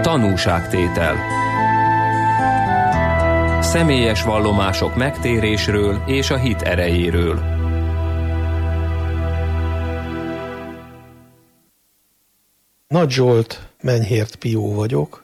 Tanúságtétel. Személyes vallomások megtérésről és a hit erejéről. Nagy Zsolt Menyhért Pió vagyok.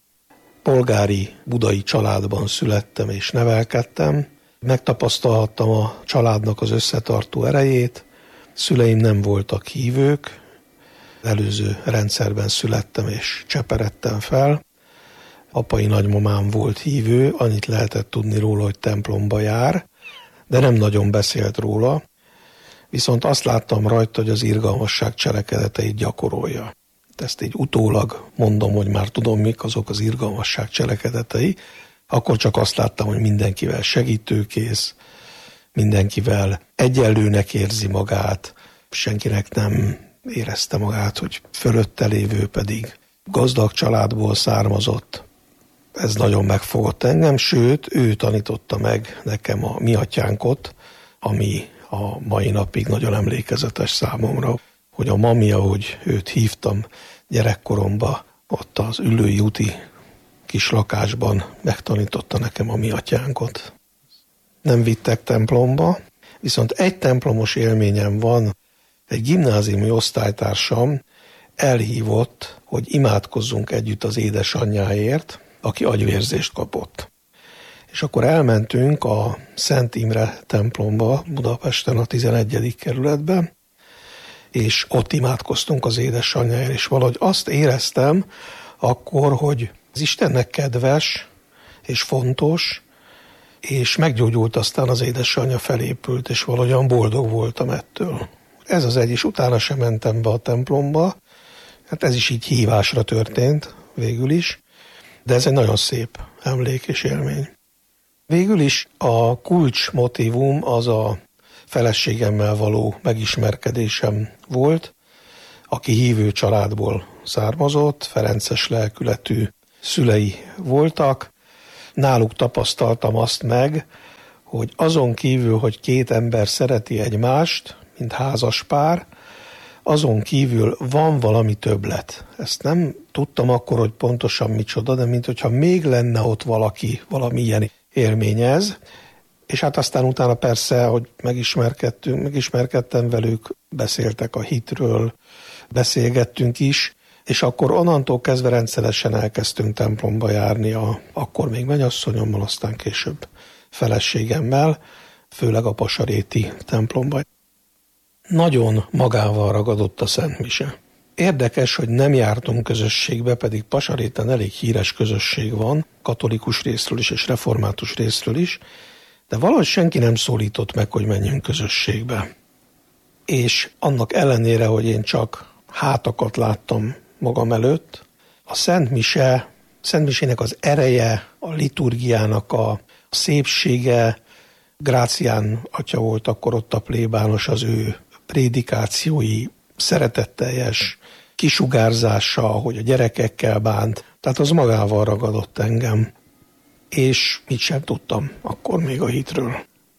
Polgári budai családban születtem és nevelkedtem. Megtapasztalhattam a családnak az összetartó erejét. Szüleim nem voltak hívők. Előző rendszerben születtem és cseperedtem fel. Apai nagymamám volt hívő, annyit lehetett tudni róla, hogy templomba jár, de nem nagyon beszélt róla. Viszont azt láttam rajta, hogy az irgalmasság cselekedeteit gyakorolja. Ezt így utólag mondom, hogy már tudom, mik azok az irgalmasság cselekedetei. Akkor csak azt láttam, hogy mindenkivel segítőkész, mindenkivel egyenlőnek érzi magát, senkinek nem érezte magát, hogy fölötte lévő pedig gazdag családból származott. Ez nagyon megfogott engem, sőt, ő tanította meg nekem a mi atyánkot, ami a mai napig nagyon emlékezetes számomra, hogy a mami, ahogy őt hívtam gyerekkoromba, ott az Üllői úti kis lakásban megtanította nekem a mi atyánkot. Nem vittek templomba, viszont egy templomos élményem van. Egy gimnáziumi osztálytársam elhívott, hogy imádkozzunk együtt az édesanyjáért, aki agyvérzést kapott. És akkor elmentünk a Szent Imre templomba, Budapesten a 11. kerületben, és ott imádkoztunk az édesanyjáért, és valahogy azt éreztem akkor, hogy az Istennek kedves és fontos, és meggyógyult, aztán az édesanyja felépült, és valahogyan boldog voltam ettől. Ez az egy, és utána sem mentem be a templomba, hát ez is így hívásra történt végül is, de ez egy nagyon szép emlék és élmény. Végül is a kulcs motívum az a feleségemmel való megismerkedésem volt, aki hívő családból származott, ferences lelkületű szülei voltak. Náluk tapasztaltam azt meg, hogy azon kívül, hogy két ember szereti egymást, mint házas pár, azon kívül van valami többlet. Ezt nem tudtam akkor, hogy pontosan micsoda, de minthogyha még lenne ott valaki, valami ilyen élményez. És hát aztán utána persze, hogy megismerkedtem velük, beszéltek a hitről, beszélgettünk is, és akkor onnantól kezdve rendszeresen elkezdtünk templomba járni, akkor még mennyasszonyommal, aztán később feleségemmel, főleg a pasaréti templomba. Nagyon magával ragadott a Szent Mise. Érdekes, hogy nem jártunk közösségbe, pedig Pasaréten elég híres közösség van, katolikus részről is és református részről is, de valahogy senki nem szólított meg, hogy menjünk közösségbe. És annak ellenére, hogy én csak hátakat láttam magam előtt, a Szent Misének az ereje, a liturgiának a szépsége, Grácián atya volt akkor ott a plébános, az ő prédikációi, szeretetteljes kisugárzása, hogy a gyerekekkel bánt, tehát az magával ragadott engem, és mit sem tudtam akkor még a hitről.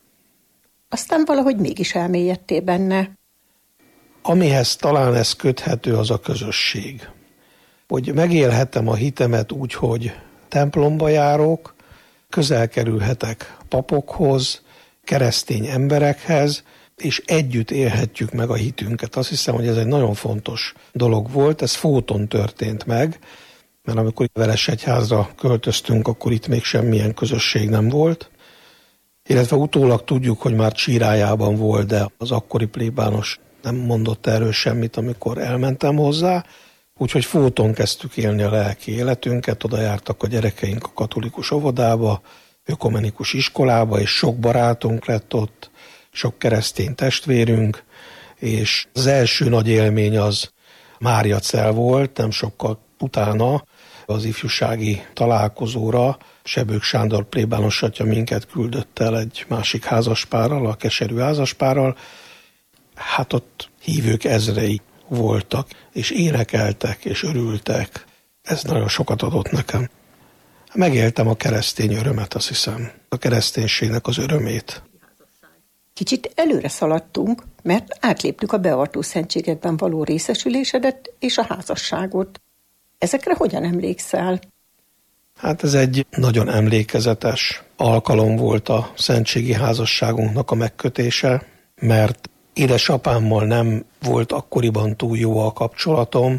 Aztán valahogy mégis elmélyedtél benne. Amihez talán ez köthető, az a közösség. Hogy megélhetem a hitemet úgy, hogy templomba járok, közel kerülhetek papokhoz, keresztény emberekhez, és együtt élhetjük meg a hitünket. Azt hiszem, hogy ez egy nagyon fontos dolog volt, ez Fóton történt meg, mert amikor Veresegyházra költöztünk, akkor itt még semmilyen közösség nem volt. Illetve utólag tudjuk, hogy már Csirájában volt, de az akkori plébános nem mondott erről semmit, amikor elmentem hozzá. Úgyhogy Fóton kezdtük élni a lelki életünket, oda jártak a gyerekeink a katolikus óvodába, ökumenikus iskolába, és sok barátunk lett ott, sok keresztény testvérünk, és az első nagy élmény az Máriacell volt, nem sokkal utána az ifjúsági találkozóra Sebők Sándor plébános atya minket küldött el egy másik házaspárral, a keserű házaspárral. Hát ott hívők ezrei voltak, és énekeltek, és örültek. Ez nagyon sokat adott nekem. Megéltem a keresztény örömet, azt hiszem, a kereszténységnek az örömét. Kicsit előre szaladtunk, mert átléptük a beavató szentségekben való részesülésedet és a házasságot. Ezekre hogyan emlékszel? Hát ez egy nagyon emlékezetes alkalom volt a szentségi házasságunknak a megkötése, mert édesapámmal nem volt akkoriban túl jó a kapcsolatom,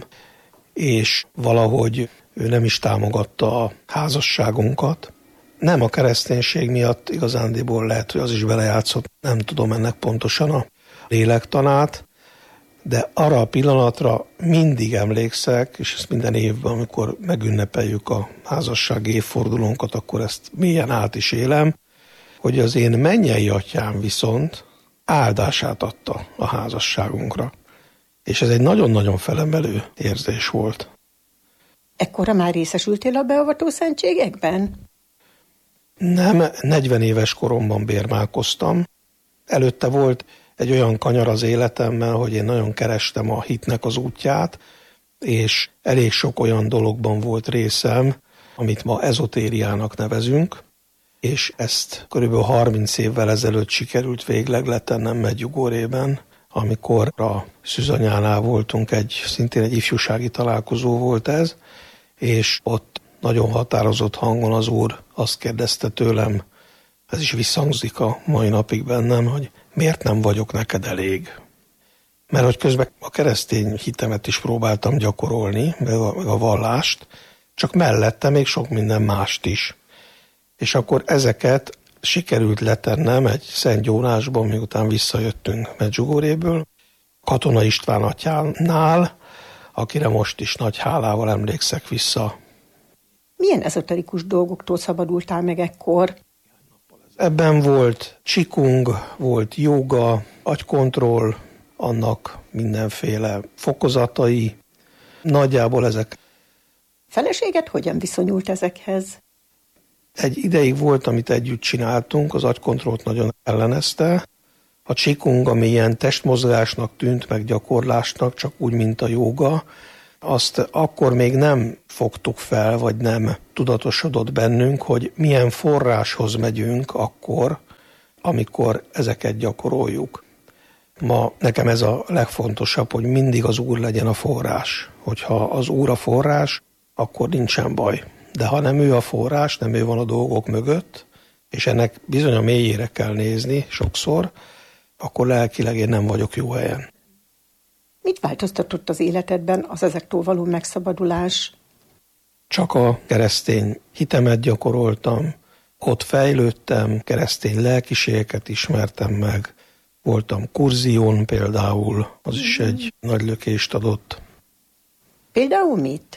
és valahogy ő nem is támogatta a házasságunkat. Nem a kereszténység miatt, igazándiból lehet, hogy az is belejátszott, nem tudom ennek pontosan a lélektanát, de arra a pillanatra mindig emlékszek, és ezt minden évben, amikor megünnepeljük a házassági évfordulónkat, akkor ezt mélyen át is élem, hogy az én mennyei atyám viszont áldását adta a házasságunkra. És ez egy nagyon-nagyon felemelő érzés volt. Ekkora már részesültél a beavató szentségekben? Nem, 40 éves koromban bérmálkoztam. Előtte volt egy olyan kanyar az életemmel, hogy én nagyon kerestem a hitnek az útját, és elég sok olyan dologban volt részem, amit ma ezotériának nevezünk, és ezt körülbelül 30 évvel ezelőtt sikerült végleg letennem Medjugorjében, amikor a Szűzanyánál voltunk, szintén egy ifjúsági találkozó volt ez, és ott nagyon határozott hangon az úr azt kérdezte tőlem, ez is visszhangzik a mai napig bennem, hogy miért nem vagyok neked elég? Mert hogy közben a keresztény hitemet is próbáltam gyakorolni, meg a vallást, csak mellette még sok minden mást is. És akkor ezeket sikerült letennem egy Szent Gyónásban, miután visszajöttünk Medjugorjéből, Katona István atyánál, akire most is nagy hálával emlékszek vissza. Milyen ezoterikus dolgoktól szabadultál meg ekkor? Ebben volt csikung, volt jóga, agykontroll, annak mindenféle fokozatai. Nagyjából ezek. Feleséged hogyan viszonyult ezekhez? Egy ideig volt, amit együtt csináltunk, az agykontrollt nagyon ellenezte. A csikung, ami ilyen testmozgásnak tűnt, meg gyakorlásnak, csak úgy, mint a jóga, azt akkor még nem fogtuk fel, vagy nem tudatosodott bennünk, hogy milyen forráshoz megyünk akkor, amikor ezeket gyakoroljuk. Ma nekem ez a legfontosabb, hogy mindig az Úr legyen a forrás. Hogyha az Úr a forrás, akkor nincsen baj. De ha nem ő a forrás, nem ő van a dolgok mögött, és ennek bizony a mélyére kell nézni sokszor, akkor lelkileg én nem vagyok jó helyen. Mit változtatott az életedben az ezektől való megszabadulás? Csak a keresztény hitemet gyakoroltam, ott fejlődtem, keresztény lelkiségeket ismertem meg, voltam kurzión például, az is egy nagy lökést adott. Például mit?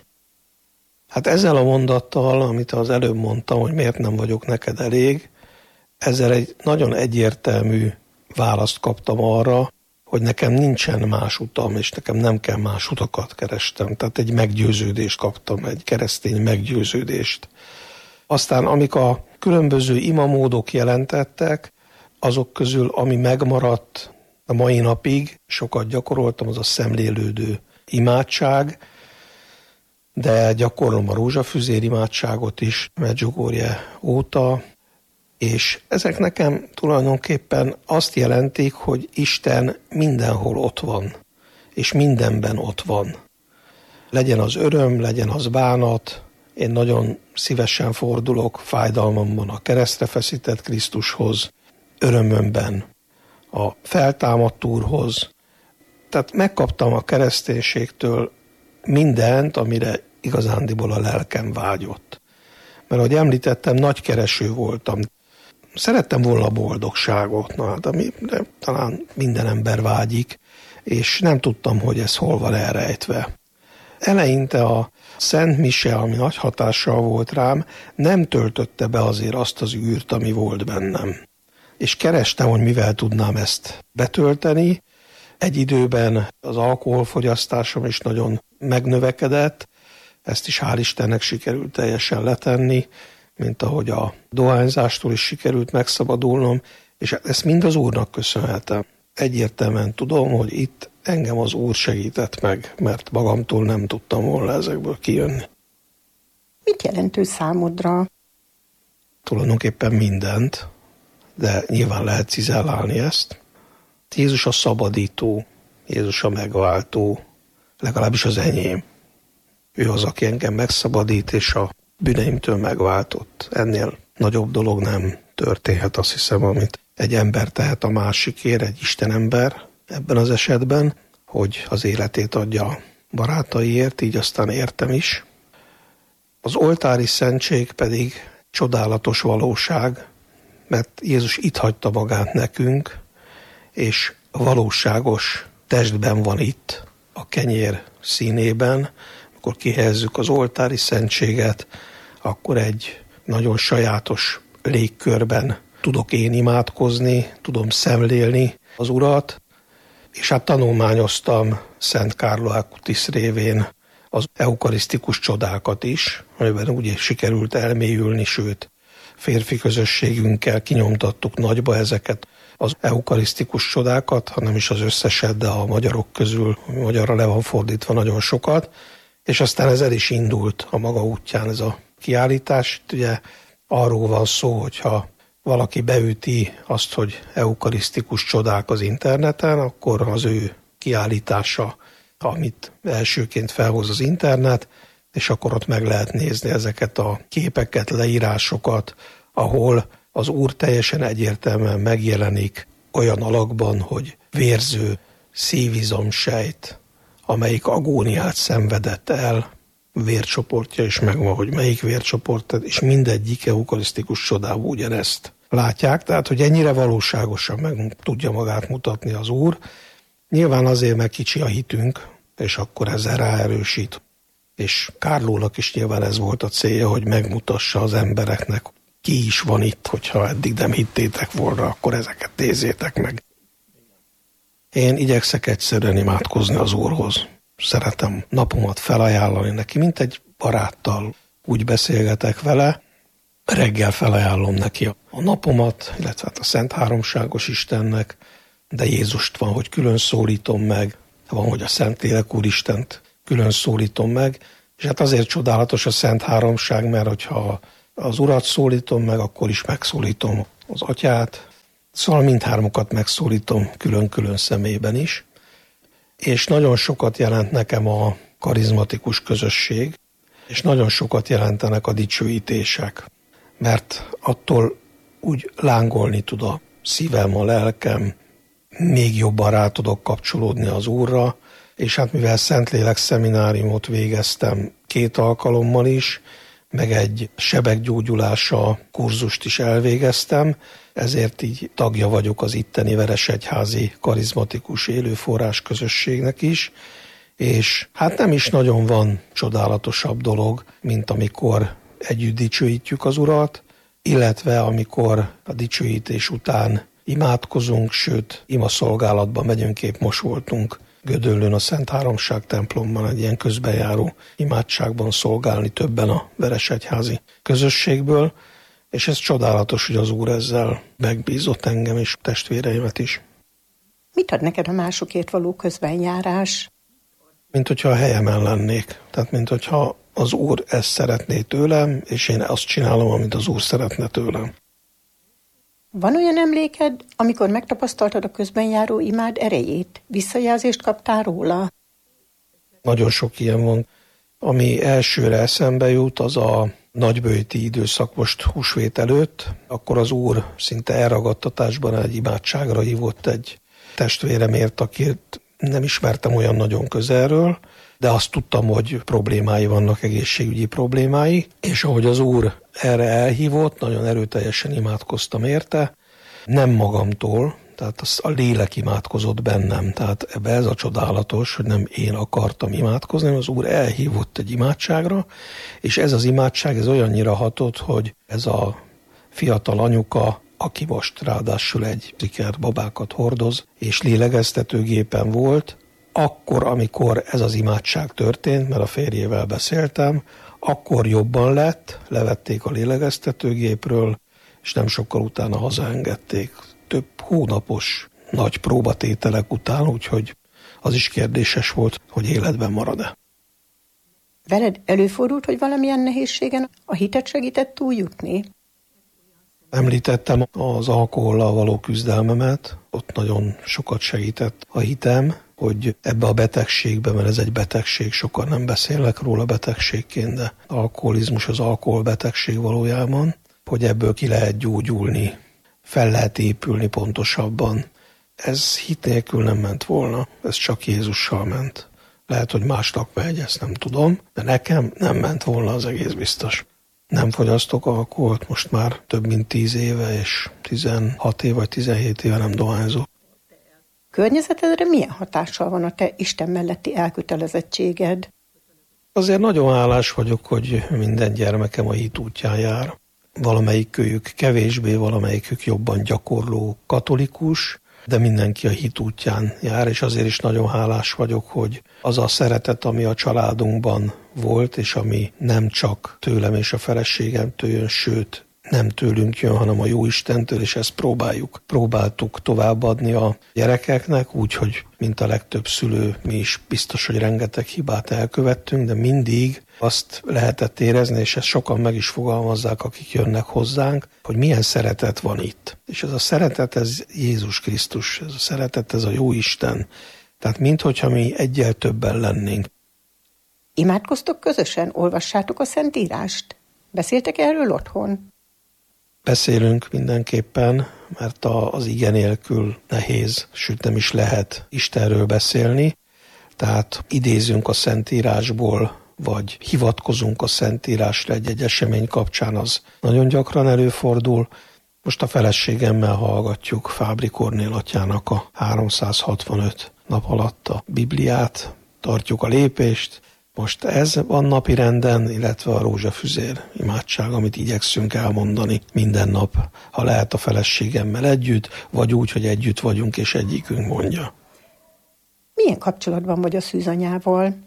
Hát ezzel a mondattal, amit az előbb mondtam, hogy miért nem vagyok neked elég, ezzel egy nagyon egyértelmű választ kaptam arra, hogy nekem nincsen más utam, és nekem nem kell más utakat kerestem. Tehát egy meggyőződést kaptam, egy keresztény meggyőződést. Aztán amik a különböző imamódok jelentettek, azok közül, ami megmaradt a mai napig, sokat gyakoroltam, az a szemlélődő imádság, de gyakorlom a rózsafüzér imádságot is Medjugorje óta, és ezek nekem tulajdonképpen azt jelentik, hogy Isten mindenhol ott van, és mindenben ott van. Legyen az öröm, legyen az bánat, én nagyon szívesen fordulok fájdalmamban a keresztre feszített Krisztushoz, örömömben a feltámadt Úrhoz. Tehát megkaptam a kereszténységtől mindent, amire igazándiból a lelkem vágyott. Mert ahogy említettem, nagy kereső voltam. Szerettem volna a boldogságot, amire talán minden ember vágyik, és nem tudtam, hogy ez hol van elrejtve. Eleinte a Szent Mise, ami nagy hatással volt rám, nem töltötte be azért azt az űrt, ami volt bennem. És kerestem, hogy mivel tudnám ezt betölteni. Egy időben az alkoholfogyasztásom is nagyon megnövekedett, ezt is hál' Istennek sikerült teljesen letenni, mint ahogy a dohányzástól is sikerült megszabadulnom, és ezt mind az Úrnak köszönhetem. Egyértelműen tudom, hogy itt engem az Úr segített meg, mert magamtól nem tudtam volna ezekből kijönni. Mit jelent ő számodra? Tulajdonképpen mindent, de nyilván lehet cizellálni ezt. Jézus a szabadító, Jézus a megváltó, legalábbis az enyém. ő az, aki engem megszabadít, és a bűneimtől megváltott. Ennél nagyobb dolog nem történhet, azt hiszem, amit egy ember tehet a másikért, egy istenember ebben az esetben, hogy az életét adja a barátaiért, így aztán értem is. Az oltári szentség pedig csodálatos valóság, mert Jézus itt hagyta magát nekünk, és valóságos testben van itt, a kenyér színében. Amikor kihelyezzük az oltári szentséget, akkor egy nagyon sajátos légkörben tudok én imádkozni, tudom szemlélni az Urat, és hát tanulmányoztam Szent Carlo Acutis révén az eukarisztikus csodákat is, amiben úgy sikerült elmélyülni, sőt, férfi közösségünkkel kinyomtattuk nagyba ezeket az eukarisztikus csodákat, hanem is az összeset, de a magyarok közül, magyarra le van fordítva nagyon sokat, és aztán ez el is indult a maga útján ez a kiállítás. Itt ugye arról van szó, hogyha valaki beüti azt, hogy eukarisztikus csodák az interneten, akkor az ő kiállítása, amit elsőként felhoz az internet, és akkor ott meg lehet nézni ezeket a képeket, leírásokat, ahol az Úr teljesen egyértelműen megjelenik olyan alakban, hogy vérző szívizomsejt, amelyik agóniát szenvedett el, vércsoportja is megvan, hogy melyik vércsoport, és mindegyik eukarisztikus csodában ugyanezt látják, tehát hogy ennyire valóságosan meg tudja magát mutatni az Úr. Nyilván azért, mert kicsi a hitünk, és akkor ezzel ráerősít. És Carlónak is nyilván ez volt a célja, hogy megmutassa az embereknek, ki is van itt, hogyha eddig nem hittétek volna, akkor ezeket nézzétek meg. Én igyekszek egyszerűen imádkozni az Úrhoz. Szeretem napomat felajánlani neki, mint egy baráttal. Úgy beszélgetek vele, reggel felajánlom neki a napomat, illetve a Szent Háromságos Istennek, de Jézust van, hogy külön szólítom meg, van, hogy a Szentlélek Úristent külön szólítom meg, és hát azért csodálatos a Szent Háromság, mert hogyha az Urat szólítom meg, akkor is megszólítom az Atyát, szóval mindhármukat megszólítom külön-külön személyben is, és nagyon sokat jelent nekem a karizmatikus közösség, és nagyon sokat jelentenek a dicsőítések, mert attól úgy lángolni tud a szívem, a lelkem, még jobban rá tudok kapcsolódni az Úrra, és hát mivel Szentlélek szemináriumot végeztem 2 alkalommal is, meg egy sebekgyógyulása kurzust is elvégeztem, ezért így tagja vagyok az itteni Veresegyházi karizmatikus élőforrás közösségnek is, és hát nem is nagyon van csodálatosabb dolog, mint amikor együtt dicsőítjük az Urat, illetve amikor a dicsőítés után imádkozunk, sőt, imaszolgálatban megyünk, épp most voltunk Gödöllőn a Szent Háromság templomban egy ilyen közbenjáró imádságban szolgálni többen a Veresegyházi közösségből, és ez csodálatos, hogy az Úr ezzel megbízott engem és testvéreimet is. Mit ad neked a másokért való közbenjárás? Mint hogyha a helyemen lennék, tehát mint hogyha az Úr ezt szeretné tőlem, és én azt csinálom, amit az Úr szeretne tőlem. Van olyan emléked, amikor megtapasztaltad a közbenjáró imád erejét? Visszajelzést kaptál róla? Nagyon sok ilyen van. Ami elsőre eszembe jut, az a nagyböjti időszak most húsvét előtt, akkor az Úr szinte elragadtatásban egy imádságra hívott egy testvéremért, akit nem ismertem olyan nagyon közelről, de azt tudtam, hogy problémái vannak, egészségügyi problémái, és ahogy az Úr erre elhívott, nagyon erőteljesen imádkoztam érte, nem magamtól, tehát a lélek imádkozott bennem, tehát ebbe ez a csodálatos, hogy nem én akartam imádkozni, hanem az Úr elhívott egy imádságra, és ez az imádság ez olyannyira hatott, hogy ez a fiatal anyuka, aki most ráadásul egy babákat hordoz, és lélegeztetőgépen volt, akkor, amikor ez az imádság történt, mert a férjével beszéltem, akkor jobban lett, levették a lélegeztetőgépről, és nem sokkal utána hazaengedték. Több hónapos nagy próbatételek után, úgyhogy az is kérdéses volt, hogy életben marad-e. Veled előfordult, hogy valamilyen nehézségen a hitet segített túljutni? Említettem az alkohollal való küzdelmemet, ott nagyon sokat segített a hitem, hogy ebbe a betegségbe, mert ez egy betegség, sokan nem beszélnek róla betegségként, de alkoholizmus az alkoholbetegség valójában, hogy ebből ki lehet gyógyulni, fel lehet épülni pontosabban. Ez hit nélkül nem ment volna, ez csak Jézussal ment. Lehet, hogy másnak megy, ezt nem tudom, de nekem nem ment volna, az egész biztos. Nem fogyasztok alkoholt most már több mint 10 éve, és 16 éve vagy 17 éve nem dohányzok. Környezetedre milyen hatással van a te Isten melletti elkötelezettséged? Azért nagyon hálás vagyok, hogy minden gyermekem a hit útján jár. Valamelyikük kevésbé, valamelyikük jobban gyakorló katolikus, de mindenki a hit útján jár, és azért is nagyon hálás vagyok, hogy az a szeretet, ami a családunkban volt, és ami nem csak tőlem és a feleségemtől jön, sőt, nem tőlünk jön, hanem a Jóistentől, és ezt próbáltuk továbbadni a gyerekeknek, úgyhogy, mint a legtöbb szülő, mi is biztos, hogy rengeteg hibát elkövettünk, de mindig azt lehetett érezni, és ezt sokan meg is fogalmazzák, akik jönnek hozzánk, hogy milyen szeretet van itt. És ez a szeretet, ez Jézus Krisztus, ez a szeretet, ez a Jóisten. Tehát minthogyha mi egyel többen lennénk. Imádkoztok közösen? Olvassátok a Szentírást? Beszéltek erről otthon? Beszélünk mindenképpen, mert az ige nélkül nehéz, sőt nem is lehet Istenről beszélni. Tehát idézünk a Szentírásból, vagy hivatkozunk a Szentírásra egy esemény kapcsán, az nagyon gyakran előfordul. Most a feleségemmel hallgatjuk Fábri Kornél atyának a 365 nap alatt a Bibliát, tartjuk a lépést. Most ez van napirenden, illetve a rózsafüzér imádság, amit igyekszünk elmondani minden nap, ha lehet a feleségemmel együtt, vagy úgy, hogy együtt vagyunk és egyikünk mondja. Milyen kapcsolatban vagy a szűzanyával?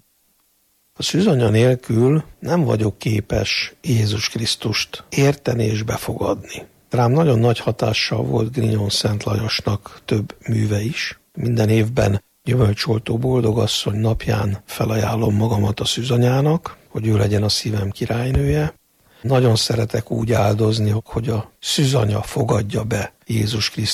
A szűzanya nélkül nem vagyok képes Jézus Krisztust érteni és befogadni. Rám nagyon nagy hatással volt Grignon Szent Lajosnak több műve is. Minden évben Gyümölcsoltó Boldogasszony napján felajánlom magamat a szűzanyának, hogy ő legyen a szívem királynője. Nagyon szeretek úgy áldozni, hogy a szűzanya fogadja be Jézus Krisztust